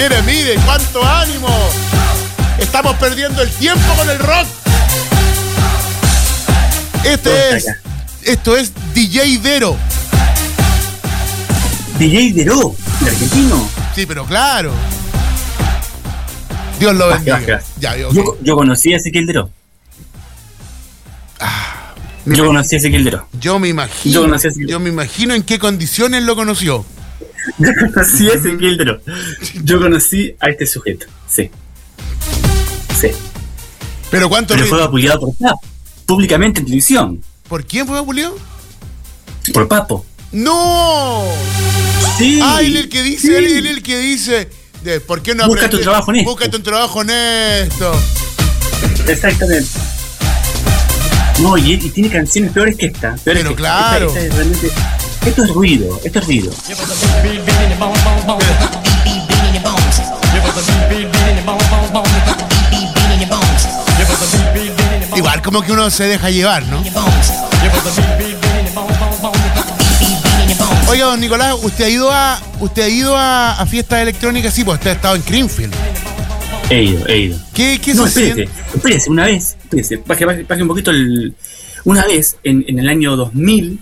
Mire, cuánto ánimo. Estamos perdiendo el tiempo con el rock. Esto es DJ Dero. DJ Dero, el argentino. Sí, pero claro. Dios lo bendiga. Ya, okay. Yo conocí a Ezequiel Dero. Yo conocí a Ezequiel Dero. Yo me imagino en qué condiciones lo conoció. Yo conocí a Ezequiel Dero. Yo conocí a este sujeto. Sí. ¿Pero cuánto? Pero fue vapuleado por Papo, públicamente en televisión. ¿Por quién fue vapuleado? Por Papo. ¡No! Sí. Él el que dice, ¿por qué no busca tu trabajo honesto? Búscate un trabajo honesto. Exactamente. No, y tiene canciones peores que esta. Pero claro. Esta es realmente, esto es ruido. Igual como que uno se deja llevar, ¿no? Oiga, don Nicolás, ¿usted ha ido a fiestas electrónicas? Sí, pues usted ha estado en Greenfield. He ido. ¿Qué no, se siente? Espérese, una vez, baje un poquito una vez, en el año 2000,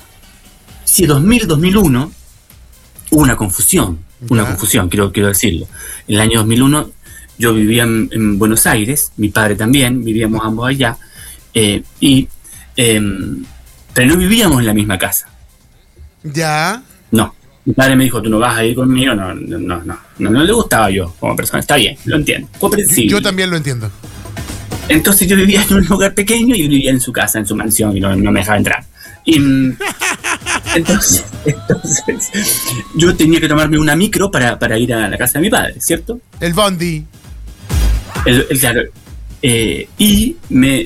2001, hubo una confusión, quiero decirlo. En el año 2001 yo vivía en Buenos Aires, mi padre también, vivíamos ambos allá, pero no vivíamos en la misma casa. ¿Ya? No. Mi padre me dijo, tú no vas a ir conmigo. No le gustaba yo como persona. Está bien, lo entiendo. Yo también lo entiendo. Entonces yo vivía en un lugar pequeño y él vivía en su casa, en su mansión, y no me dejaba entrar. Y entonces yo tenía que tomarme una micro para ir a la casa de mi padre, ¿cierto? El bondi. Claro. Y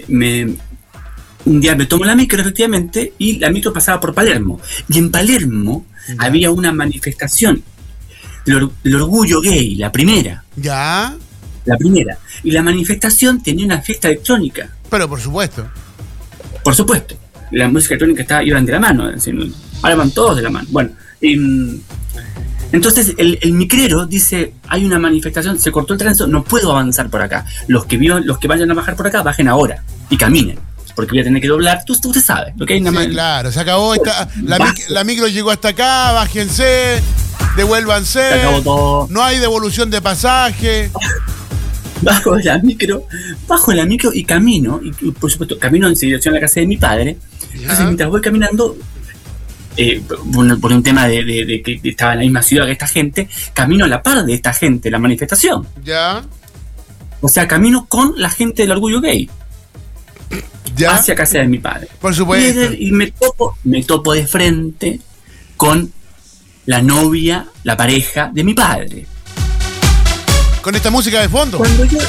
un día me tomo la micro, efectivamente, y la micro pasaba por Palermo. Y en Palermo había una manifestación del orgullo gay, la primera. ¿Ya? La primera. Y la manifestación tenía una fiesta electrónica. Pero por supuesto. Por supuesto. La música electrónica iban de la mano. Ahora van todos de la mano. Bueno, entonces el micrero dice, hay una manifestación, se cortó el tránsito, no puedo avanzar por acá. Los que vayan a bajar por acá, bajen ahora y caminen. Porque voy a tener que doblar, usted sabe. ¿Okay? Sí, claro, se acabó. La micro llegó hasta acá, bájense, devuélvanse. Se acabó todo. No hay devolución de pasaje. Bajo la micro y camino. Y por supuesto, camino en dirección a la casa de mi padre. Entonces, mientras voy caminando, por un tema de que estaba en la misma ciudad que esta gente, camino a la par de esta gente, la manifestación. Ya. O sea, camino con la gente del orgullo gay. ¿Ya? Hacia casa de mi padre. Por supuesto. Y me topo de frente con la novia, la pareja de mi padre. Con esta música de fondo. Cuando yo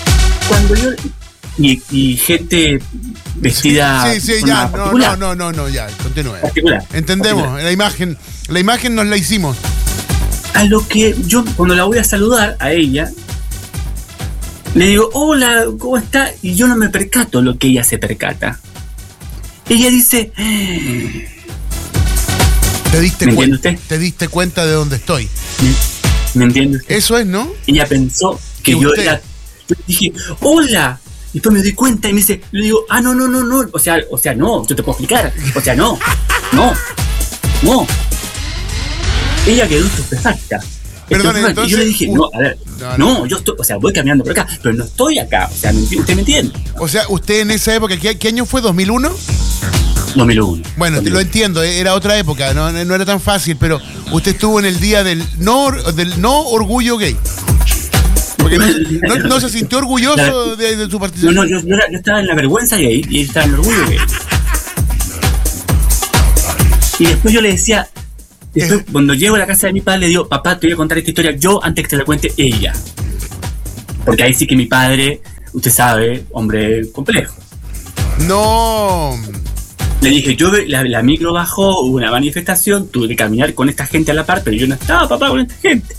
y gente vestida. Sí, ya. No, ya. Continúe. Particular. Entendemos. Particular. La imagen nos la hicimos. A lo que yo, cuando la voy a saludar a ella, le digo, hola, ¿cómo está? Y yo no me percato lo que ella se percata. Ella dice, ¿Te diste ¿me entiende usted? ¿Te diste cuenta de dónde estoy? ¿Me entiende usted? Eso es, ¿no? Ella pensó que yo era... Yo dije, hola. Y después me doy cuenta y me dice, le digo, no. O sea, no, yo te puedo explicar. O sea, no. Ella quedó estupefacta. Perdón, entonces... Y yo le dije, no, yo estoy, o sea, voy caminando por acá, pero no estoy acá. O sea, ¿usted me entiende? O sea, usted en esa época, ¿qué año fue? ¿2001? 2001. Bueno, 2001. Lo entiendo, era otra época, no era tan fácil, pero usted estuvo en el día del no orgullo gay. Porque no se sintió orgulloso de su participación. No, yo estaba en la vergüenza gay y él estaba en el orgullo gay. Y después yo le decía, cuando llego a la casa de mi padre, le digo, papá, te voy a contar esta historia yo antes que te la cuente ella. Porque ahí sí que mi padre, usted sabe, hombre complejo. No. Le dije, la micro bajó, hubo una manifestación, tuve que caminar con esta gente a la par, pero yo no estaba, papá, con esta gente.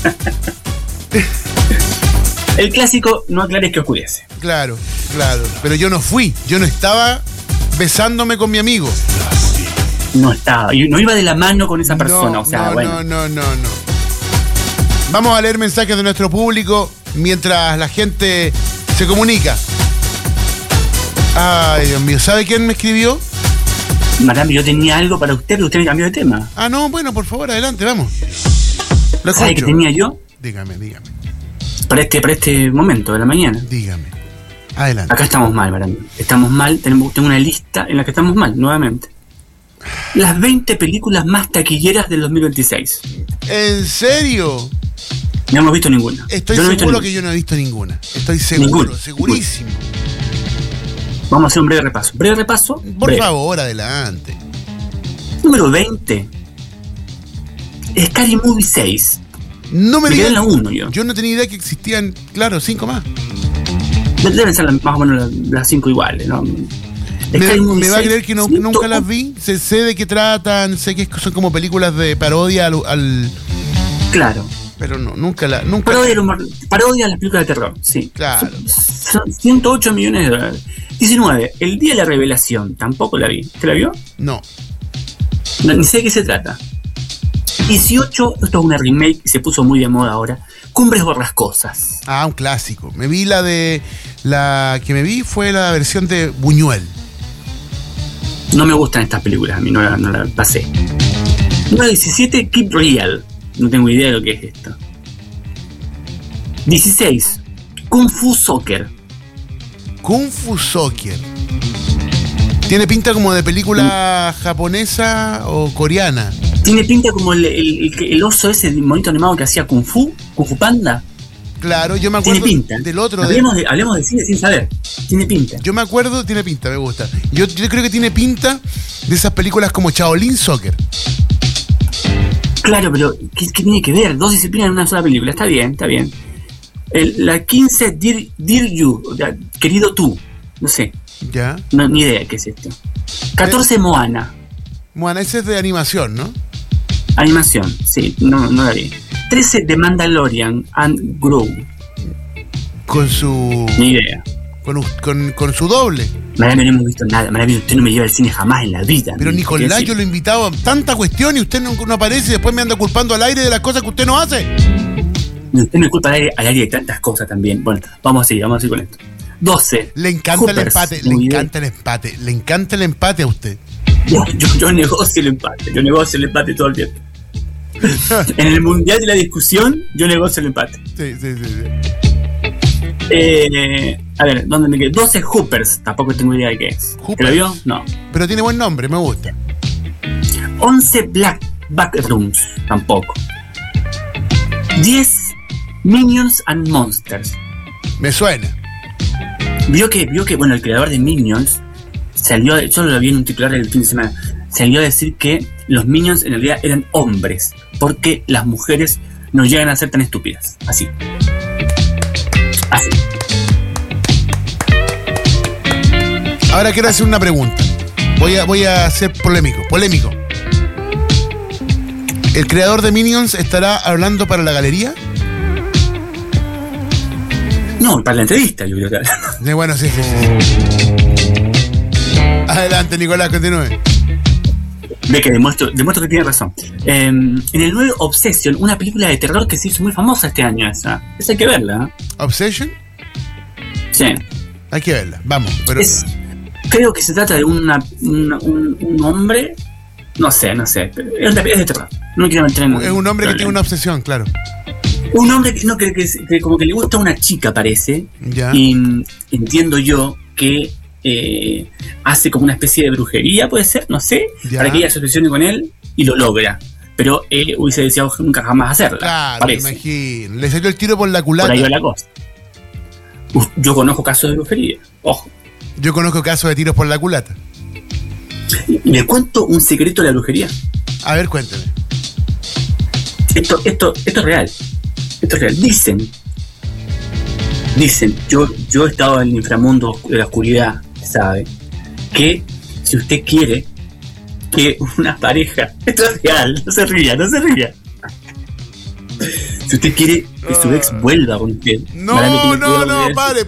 El clásico, no aclares que oscurece. Claro, pero yo no estaba besándome con mi amigo. No estaba, no iba de la mano con esa persona, o sea, bueno. No. Vamos a leer mensajes de nuestro público mientras la gente se comunica. Ay, Dios mío, ¿sabe quién me escribió? Madame, yo tenía algo para usted, pero usted me cambió de tema. Ah, no, bueno, por favor, adelante, vamos. Lo ¿Sabe qué tenía yo? Dígame. Para este momento de la mañana. Dígame. Adelante. Acá estamos mal, Madame. Estamos mal, tengo una lista en la que estamos mal, nuevamente. Las 20 películas más taquilleras del 2026. ¿En serio? No hemos visto ninguna. Estoy seguro que yo no he visto ninguna. Estoy seguro, segurísimo. Vamos a hacer un breve repaso. Por favor, adelante. Número 20. Scary Movie 6. No me digas. La 1 yo. Yo no tenía idea que existían, claro, 5 más. Deben ser más o menos las 5 iguales, ¿no? ¿Me va a creer que nunca las vi? Sé de qué tratan, sé que son como películas de parodia al... Claro. Pero no, nunca parodia a las películas de terror, sí. Claro. Son 108 millones de dólares. 19. El día de la revelación. Tampoco la vi. ¿Usted la vio? No. Ni sé de qué se trata. 18. Esto es una remake y se puso muy de moda ahora. Cumbres Borrascosas. Ah, un clásico. La que me vi fue la versión de Buñuel. No me gustan estas películas, a mí no la pasé. Número 17. Keep Real. No tengo idea de lo que es esto. 16. Kung Fu Soccer. Kung Fu Soccer. Tiene pinta como de película japonesa o coreana. Tiene pinta como el oso ese monito animado que hacía Kung Fu Panda. Claro, yo me acuerdo del otro. Hablemos de cine sin saber. Tiene pinta. Yo me acuerdo, tiene pinta, me gusta. Yo creo que tiene pinta de esas películas como Shaolin Soccer. Claro, pero ¿qué tiene que ver? 2 disciplinas en una sola película. Está bien. La 15, Dear You, querido tú. No sé. Ya. No, ni idea qué es esto. 14, Moana. Moana, ese es de animación, ¿no? Animación, sí, no la vi. 13, The Mandalorian and Grogu. Con su... Ni idea. Con su doble. Maravilla, no hemos visto nada. Maravilla, usted no me lleva al cine jamás en la vida. Pero Nicolás, yo lo he invitado a tanta cuestión y usted no aparece y después me anda culpando al aire de las cosas que usted no hace. Usted me culpa al aire de tantas cosas también. Bueno, vamos a seguir con esto. 12. Le encanta el empate, le encanta el empate a usted. Yo negocio el empate todo el tiempo. En el mundial de la discusión, yo negocio el empate. Sí. A ver, ¿dónde me quedé? 12, Hoopers. Tampoco tengo idea de qué es. ¿Te lo vio? No. Pero tiene buen nombre, me gusta. 11, Backrooms. Tampoco. 10, Minions and Monsters. Me suena. Vio que, bueno, el creador de Minions salió, yo lo vi en un titular del fin de semana, salió a decir que los Minions en realidad eran hombres, porque las mujeres no llegan a ser tan estúpidas. Así. Ahora quiero hacer una pregunta. Voy a ser polémico. ¿El creador de Minions estará hablando para la galería? No, para la entrevista, yo creo que. Bueno, sí. Adelante, Nicolás, continúe. Ve que demuestro que tiene razón. En el 9, Obsession, una película de terror que se hizo muy famosa este año. Esa hay que verla, ¿eh? ¿Obsession? Sí. Hay que verla, vamos. Pero... creo que se trata de un hombre. No sé. Es de terror. No quiero meter en. Es un hombre que tiene una obsesión, claro. Un hombre que como que le gusta a una chica, parece. Ya. Y entiendo yo que hace como una especie de brujería, puede ser, no sé, ya, para que ella se obsesione con él y lo logra. Pero él hubiese deseado nunca jamás hacerla. Claro, parece. Imagino. Le salió el tiro por la culata. Por ahí va la cosa. Yo conozco casos de brujería. Ojo. Yo conozco casos de tiros por la culata. ¿Le cuento un secreto de la brujería? A ver, cuéntame. Esto es real. Esto es real. Dicen, yo he estado en el inframundo de la oscuridad, ¿sabe? Que si usted quiere que una pareja, esto es real, no se ría. Si usted quiere que su ex vuelva con usted. No, pare.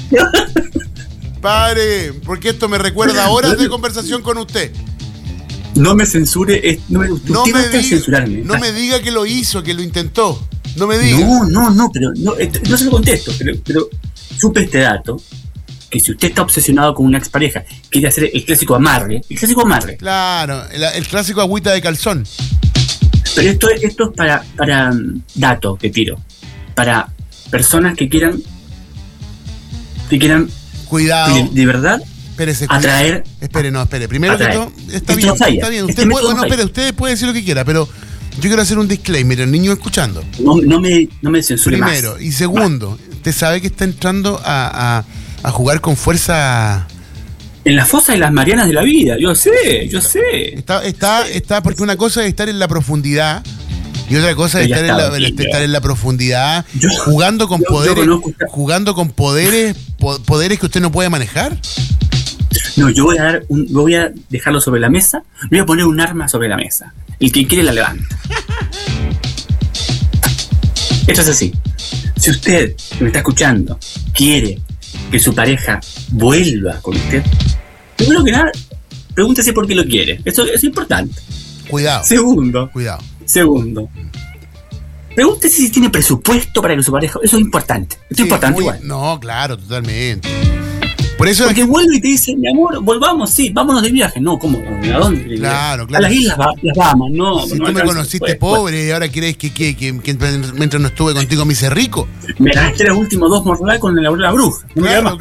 Pare, porque esto me recuerda a horas de conversación con usted. No me censure, usted va a estar censurarme. No me diga que lo hizo, que lo intentó. No me diga. No, pero no se lo contesto, pero supe este dato, que si usted está obsesionado con una expareja, quiere hacer el clásico amarre. Claro, el clásico agüita de calzón. Pero esto es para dato que tiro, para personas que quieran cuidado, de verdad atraer. Espere. Primero atraer. que todo, está bien. Usted puede decir lo que quiera, pero yo quiero hacer un disclaimer, el niño escuchando. No me censure más. Primero, y segundo, usted sabe que está entrando a jugar con fuerza en la fosa de las Marianas de la vida. Yo sé. Está porque una cosa es estar en la profundidad y otra cosa es estar en la profundidad jugando con poderes que usted no puede manejar. No, yo voy a dejarlo sobre la mesa, voy a poner un arma sobre la mesa. El que quiere la levanta. Esto es así. Si usted, que me está escuchando, quiere que su pareja vuelva con usted, primero que nada, pregúntese por qué lo quiere. Eso es importante. Cuidado. Segundo. Pregúntese si tiene presupuesto para que su pareja. Eso es importante. Esto es importante igual. No, claro, totalmente. Por eso porque vuelve y te dice, mi amor, volvamos, sí, vámonos de viaje. No, ¿cómo? ¿A dónde? Claro. A las Islas Bahamas, no. Si tú me conociste pobre y ahora quieres que mientras no estuve contigo me hice rico. Me gasté los últimos 2 morlá con la bruja. Claro.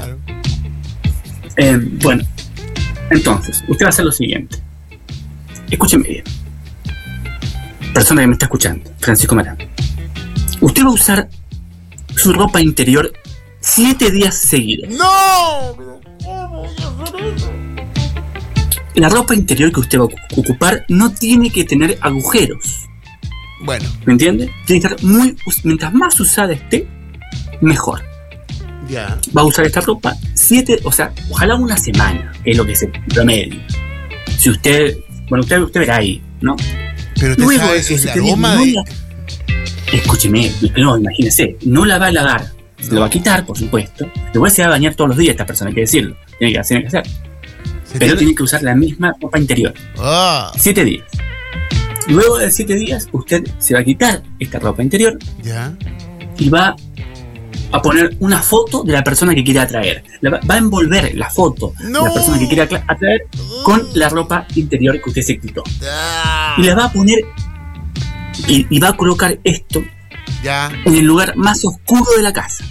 Bueno, entonces, usted va a hacer lo siguiente. Escúcheme bien. Persona que me está escuchando, Francisco Marán. Usted va a usar su ropa interior 7 días seguidos. ¡No! ¿Cómo voy a hacer eso? La ropa interior que usted va a ocupar no tiene que tener agujeros. Bueno. ¿Me entiende? Tiene que estar mientras más usada esté, mejor. Ya. Va a usar esta ropa 7, o sea, ojalá una semana, que es lo que se promedia. Si usted verá ahí, ¿no? Pero usted luego sabe que es la aroma de... Escúcheme, no, imagínese, no la va a lavar. Se lo va a quitar, por supuesto. Después se va a bañar todos los días esta persona, hay que decirlo. Tiene que hacer. Pero tiene que usar la misma ropa interior. 7 días. Luego de 7 días, usted se va a quitar esta ropa interior. Ya. Y va a poner una foto de la persona que quiere atraer. Va a envolver la foto de la persona que quiere atraer con la ropa interior que usted se quitó. Y la va a poner y va a colocar esto en el lugar más oscuro de la casa,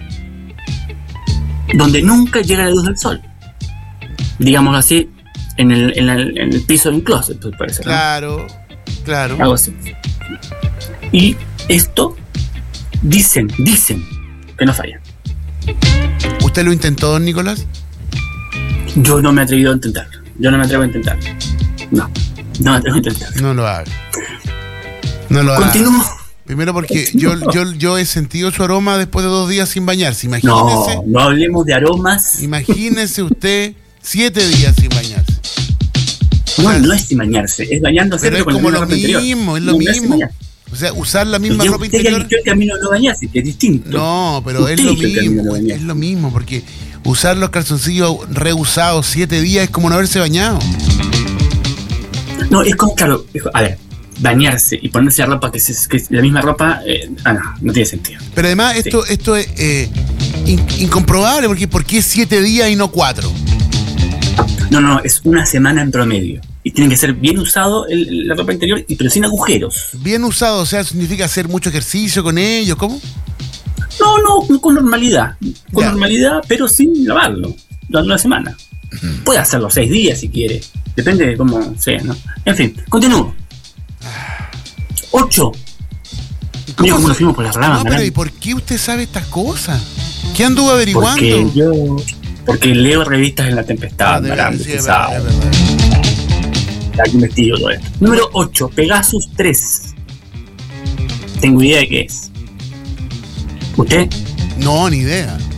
donde nunca llega la luz del sol, digámoslo así, en el piso de un closet, puede ser, claro, ¿no? Claro, algo así. Y esto dicen que no falla. ¿Usted lo intentó, don Nicolás? Yo no me he atrevido a intentarlo. No me atrevo a intentarlo. No me atrevo a intentarlo. No lo haga. Continúo. Primero porque yo he sentido su aroma después de 2 días sin bañarse. Imagínese. No hablemos de aromas. Imagínese usted 7 días sin bañarse. No es sin bañarse, es bañándose. Pero es como lo mismo, es lo mismo. O sea, usar la misma ropa interior. Usted el camino no bañarse, que es distinto. No, pero es lo mismo, porque usar los calzoncillos reusados 7 días es como no haberse bañado. No, es como, claro, a ver, bañarse y ponerse la ropa que es la misma ropa, no tiene sentido. Pero además esto es incomprobable, porque ¿por qué 7 días y no 4? No, es una semana en promedio. Y tiene que ser bien usado la ropa interior, pero sin agujeros. Bien usado, o sea, significa hacer mucho ejercicio con ellos, ¿cómo? No, con normalidad. Con normalidad, pero sin lavarlo durante una semana. Puede hacerlo 6 días si quiere. Depende de cómo sea, ¿no? En fin, continúo. 8. Mira cómo nos fuimos por las ramas. No, pero ¿y por qué usted sabe estas cosas? ¿Qué anduvo averiguando? Porque leo revistas en La Tempestad, sí, es verdad. Aquí investigo todo esto. Número 8, Pegasus 3. Tengo idea de qué es. ¿Usted? No, ni idea.